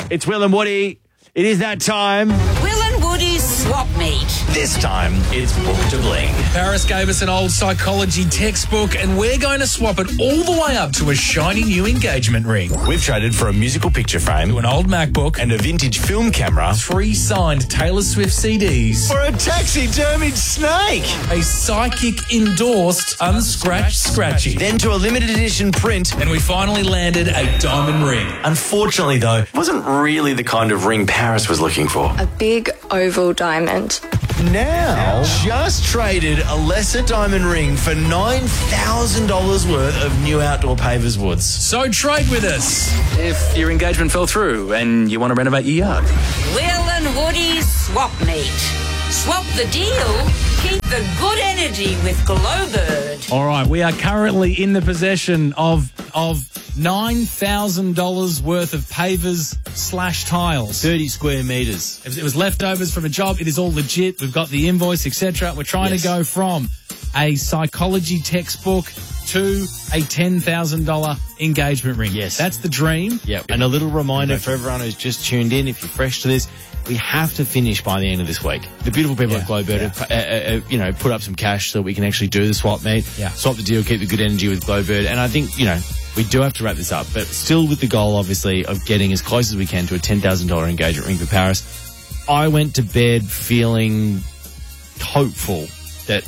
It's Will and Woody. It is that time. Will and Woody's Swap Meet. This time, it's Book to Bling. Paris gave us an old psychology textbook, and we're going to swap it all the way up to a shiny new engagement ring. We've traded for a musical picture frame, To an old MacBook, and a vintage film camera, 3 signed Taylor Swift CDs, for a taxidermied snake. a psychic endorsed unscratched scratchy. Then to a limited edition print. And we finally landed a diamond ring. Unfortunately, though, it wasn't really the kind of ring Paris was looking for. A big oval diamond. Now, just traded a lesser diamond ring for $9,000 worth of new outdoor pavers woods. So trade with us if your engagement fell through and you want to renovate your yard. Will and Woody's Swap Meet. Swap the deal, keep the good energy with Glowbird. All right, we are currently in the possession of $9,000 worth of pavers/tiles. 30 square metres. It was leftovers from a job. It is all legit. We've got the invoice, etc. We're trying to go from a psychology textbook to a $10,000 engagement ring. Yes. That's the dream. Yep. And a little reminder for everyone who's just tuned in, if you're fresh to this, we have to finish by the end of this week. The beautiful people at Glowbird have put up some cash so we can actually do the swap meet, swap the deal, keep the good energy with Glowbird. And I think, we do have to wrap this up, but still with the goal, obviously, of getting as close as we can to a $10,000 engagement ring for Paris. I went to bed feeling hopeful that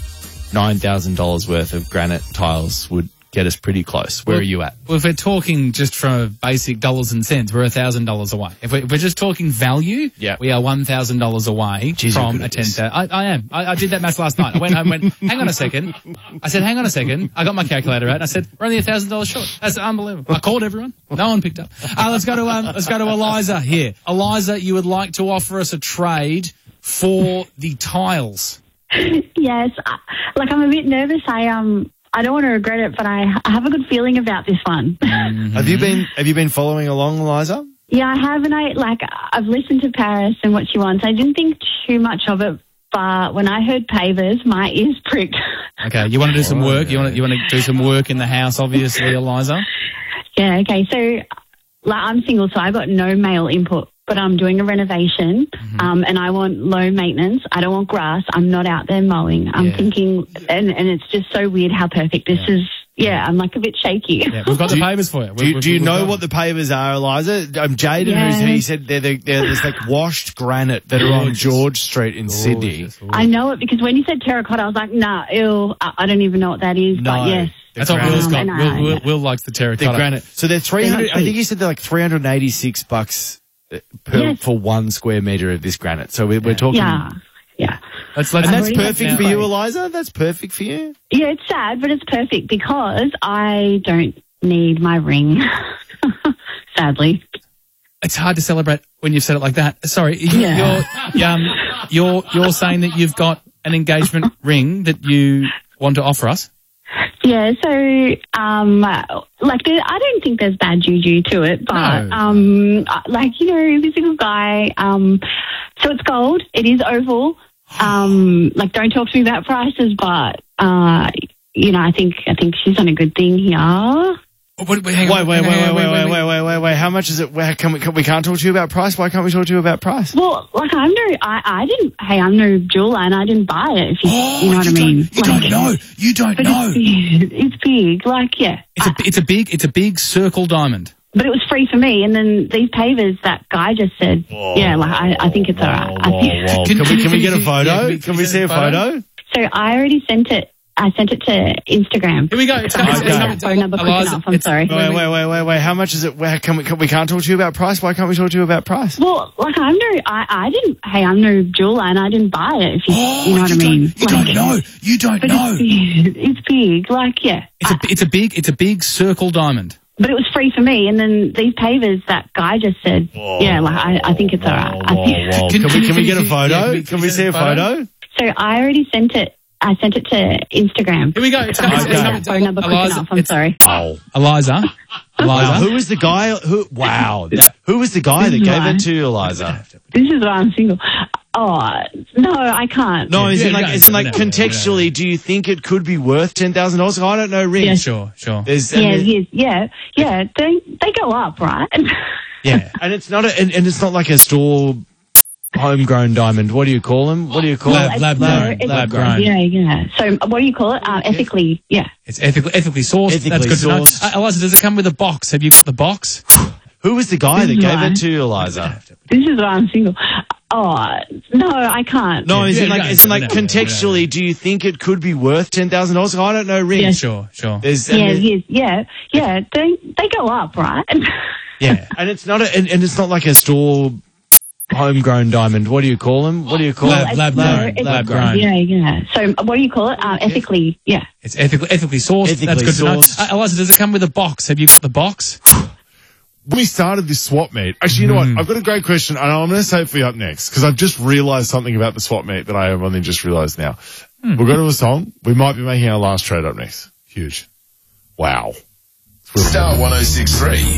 $9,000 worth of granite tiles would get us pretty close. Where are you at? Well, if we're talking just from basic dollars and cents, we're $1,000 away. If we're just talking value, we are $1,000 away from a 10,000. I am. I did that maths last night. I went home and went, hang on a second. I said, hang on a second. I got my calculator out and I said, we're only $1,000 short. That's unbelievable. I called everyone. No one picked up. Let's go to Eliza here. Eliza, you would like to offer us a trade for the tiles. Yes. I'm a bit nervous. I don't want to regret it, but I have a good feeling about this one. Mm-hmm. Have you been following along, Eliza? Yeah, I have, and I've listened to Paris and what she wants. I didn't think too much of it, but when I heard pavers, my ears pricked. Okay, you want to do some work? You want to do some work in the house, obviously, Eliza? Yeah. Okay. So, I'm single, so I got no male input. But I'm doing a renovation, and I want low maintenance. I don't want grass. I'm not out there mowing. I'm thinking, and it's just so weird how perfect this is. Yeah, I'm a bit shaky. Yeah, we've got the pavers for you. Do you know what the pavers are, Eliza? Jaden, he said they're this washed granite that are on George Street in Sydney. I know it because when you said terracotta, I was like, nah, ew, I don't even know what that is. No. But yes. That's what Will's got. Will likes the terracotta. The granite. So they're 300. I think he said they're $386 for 1 square metre of this granite. So we're talking. Yeah. And that's perfect for you, Eliza? That's perfect for you? Yeah, it's sad, but it's perfect because I don't need my ring, sadly. It's hard to celebrate when you've said it like that. Sorry, you're saying that you've got an engagement ring that you want to offer us? Yeah, so, I don't think there's bad juju to it, but, he's a good guy. So it's gold. It is oval. Don't talk to me about prices, but, I think she's done a good thing here. Wait. How much is it? We can't talk to you about price? Why can't we talk to you about price? Well, I'm no jeweler and I didn't buy it, you know what I mean. You don't know. It's big, It's a big circle diamond. But it was free for me, and then these pavers, that guy just said, I think it's all right. Can we get a photo? Can we see a photo? So I already sent it. I sent it to Instagram. Here we go. It's phone number quick enough. I'm sorry. Wait. How much is it? We can't talk to you about price. Why can't we talk to you about price? Well, I'm no jeweler and I didn't buy it. You know what I mean? You don't know. It's big. It's a big circle diamond. But it was free for me, and then these pavers, that guy just said, I think it's all right. Can we get a photo? Can we see a photo? So I already sent it. I sent it to Instagram. Here we go. It's phone number quick enough. I'm sorry. Eliza. Wow, who was the guy? Who was the guy that gave it to you, Eliza? This is why I'm single. Oh, no, I can't. No, contextually, do you think it could be worth $10,000? I don't know rings. Yeah, sure. Yeah. They go up, right? Yeah. And it's not and it's not like a store homegrown diamond. What do you call them? What do you call it? Lab grown. Yeah. So what do you call it? Ethically, It's ethically sourced. Ethically That's good sourced. to know. Eliza, does it come with a box? Have you got the box? Who was the guy that gave it to you, Eliza? This is why I'm single. Oh, no, I can't. No, as in no, contextually, do you think it could be worth $10,000? I don't know, Ring. Yes. Sure. Yeah. They go up, right? Yeah. And it's not it's not like a store homegrown diamond. What do you call them? What do you call it? Lab grown. Yeah. So what do you call it? Ethically, It's ethically sourced. Ethically That's good sourced. to know. Eliza, does it come with a box? Have you got the box? When we started this swap meet, actually, you know what? I've got a great question, and I'm going to save it for you up next, because I've just realised something about the swap meet that I have only just realised now. We'll go to a song. We might be making our last trade up next. Huge. Wow. Star 106.3.